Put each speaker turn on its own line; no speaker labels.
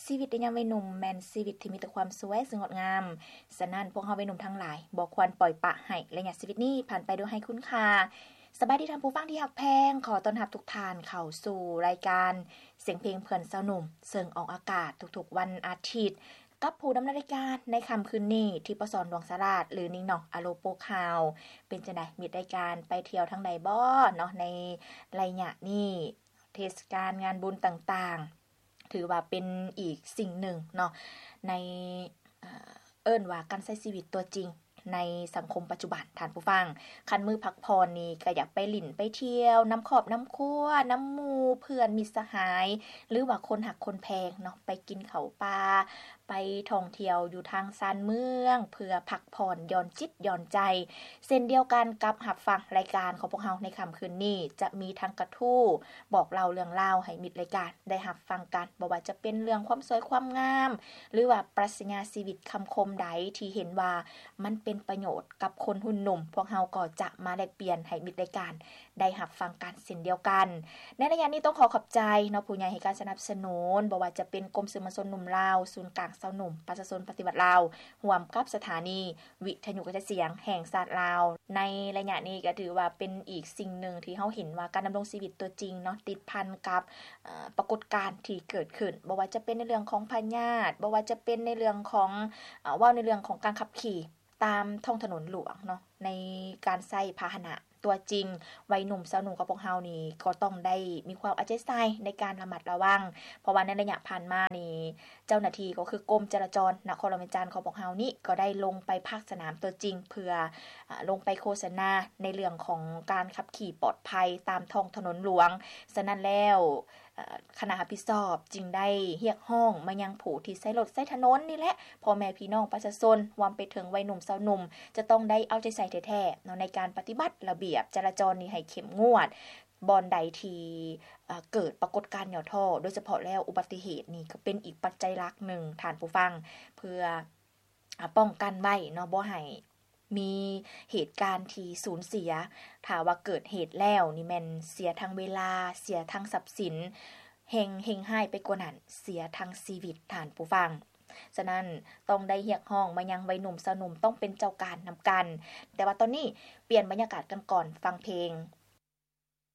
ชีวิตในยามวัยหนุ่มแม่นชีวิตที่มีแต่ความสวยสงดงามฉะนั้นพวกเฮาวัยหนุ่มทั้งหลายบ่ควรปล่อยปละให้ระยะชีวิตนี้ผ่านไปโดยให้คุณค่าสบายดีท่านผู้ฟังที่รักแพงขอต้อนรับทุกท่านเข้าสู่รายการเสียงเพลงเพื่อนสาวหนุ่มซึ่งออกอากาศทุกๆวันอาทิตย์กับผู้ดำเนินรายการในค่ำคืนนี้ที่ประสอนดวงสราดหรือนิ่งหนองอโลโปคาวเป็นจังได๋มีรายการไปเที่ยวทางใดบ่เนาะในระยะนี้เทศกาลงานบุญต่างๆถือว่าเป็นอีกสิ่งหนึ่งเนาะในเอิ้นว่าการใช้ชีวิตตัวจริงในสังคมปัจจุบันท่านผู้ฟังคันมือพักพรนี่ก็อยากไปหลิ่นไปเที่ยวน้ำขอบน้ำคั่วน้ำหมู่เพื่อนมิตรสหายหรือว่าคนหักคนแพงเนาะไปกินข้าวปลาไปท่องเที่ยวอยู่ทางซานเมืองเพื่อพักผ่อนหย่อนจิตหย่อนใจเช่นเดียวกันกับรับฟังรายการของพวกเราในค่ำคืนนี้จะมีทางกระทู้บอกเล่าเรื่องราวให้มิตรรายการได้รับฟังกันบ่ว่าจะเป็นเรื่องความสวยความงามหรือว่าปรัชญาชีวิตคำคมใดที่เห็นว่ามันเป็นประโยชน์กับคนหุ่นหนุ่มพวกเราก็จะมาแลกเปลี่ยนให้มิตรรายการได้รับฟังกันเช่นเดียวกันในระยะนี้ต้องขอขอบใจเนาะผู้ใหญ่ให้การสนับสนุนบ่ว่าจะเป็นกรมสื่อมวลชนหนุ่มลาวศูนย์กลางสาวหนุ่มประชาชนปฏิบัติลาวร่วมกับสถานีวิทยุกระจายเสียงแห่งชาติลาวในระยะนี้ก็ถือว่าเป็นอีกสิ่งหนึ่งที่เฮาเห็นว่าการดำรงชีวิตตัวจริงเนาะติดพันกับปรากฏการณ์ที่เกิดขึ้นบ่ว่าจะเป็นในเรื่องของพยาธิบ่ว่าจะเป็นในเรื่องของว่าในเรื่องของการขับขี่ตามท้องถนนหลวงเนาะในการใช้พาหนะตัวจริงวัยหนุ่มสาวหนุ่มกับพวกเฮานี่ก็ต้องได้มีความเอาใจใส่ในการระมัดระวังเพราะว่าในระยะผ่านมานี่เจ้าหน้าที่ก็คือกรมจราจรนครหลวงเวียงจันทน์ของพวกเฮานี่ก็ได้ลงไปภาคสนามตัวจริงเพื่อลงไปโฆษณาในเรื่องของการขับขี่ปลอดภัยตามท้องถนนหลวงฉะนั้นแล้วคณะรับผิดชอบจึงได้เรียกร้องมายังผู้ที่ใช้รถใช้ถนนนี่แหละพ่อแม่พี่น้องประชาชนรวมไปถึงวัยหนุ่มสาวหนุ่มจะต้องได้เอาใจใส่แท้ๆเนาะในการปฏิบัติระเบียบจราจรนี่ให้เข้มงวดบอนใดที่เกิดปรากฏการณ์เหย่อท่อโดยเฉพาะแล้วอุบัติเหตุนี่ก็เป็นอีกปัจจัยหลักหนึ่งท่านผู้ฟังเพื่อป้องกันไว้เนาะบ่ให้มีเหตุการณ์ที่สูญเสียถ้าว่าเกิดเหตุแล้วนี่แม่นเสียทั้งเวลาเสียทั้งทรัพย์สินเฮงหายไปกว่านั้นเสียทั้งชีวิตท่านผู้ฟังฉะนั้นต้องได้เรียกร้องมายังวัยหนุ่มสาวหนุ่มต้องเป็นเจ้าการนำกันแต่ว่าตอนนี้เปลี่ยนบรรยากาศกันก่อนฟังเพลง